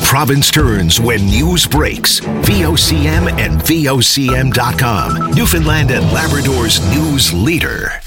province turns when news breaks. VOCM and VOCM.com. Newfoundland and Labrador's news leader.